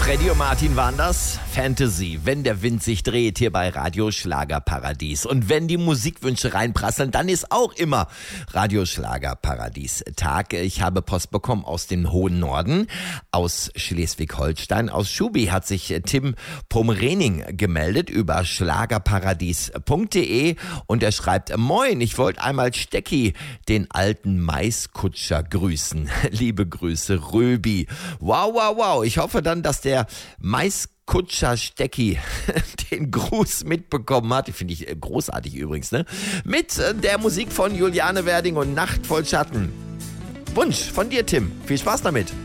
Freddy und Martin waren das. Fantasy, wenn der Wind sich dreht, hier bei Radio Schlagerparadies. Und wenn die Musikwünsche reinprasseln, dann ist auch immer Radio Schlagerparadies Tag. Ich habe Post bekommen aus dem hohen Norden, aus Schleswig-Holstein. Aus Schubi hat sich Tim Pomrening gemeldet über schlagerparadies.de und er schreibt: Moin, ich wollte einmal Stecki, den alten Maiskutscher, grüßen. Liebe Grüße, Röbi. Wow, wow, wow. Ich hoffe dann, dass der Maiskutscher Stecki den Gruß mitbekommen hat. Die finde ich großartig übrigens, ne? Mit der Musik von Juliane Werding und Nacht voll Schatten. Wunsch von dir, Tim. Viel Spaß damit.